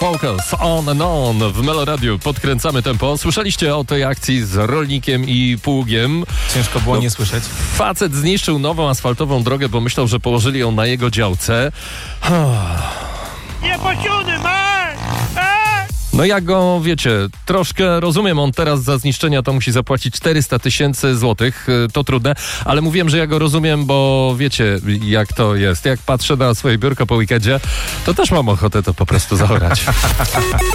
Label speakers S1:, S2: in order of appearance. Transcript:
S1: Focus on and on w Meloradiu. Podkręcamy tempo. Słyszeliście o tej akcji z rolnikiem i pługiem?
S2: Ciężko było nie słyszeć.
S1: Facet zniszczył nową asfaltową drogę, bo myślał, że położyli ją na jego działce.
S3: Niepasiony masz!
S1: No ja go, wiecie, troszkę rozumiem, on teraz za zniszczenia to musi zapłacić 400 000 złotych, to trudne, ale mówiłem, że ja go rozumiem, bo wiecie jak to jest. Jak patrzę na swoje biurko po weekendzie, to też mam ochotę to po prostu zaorać.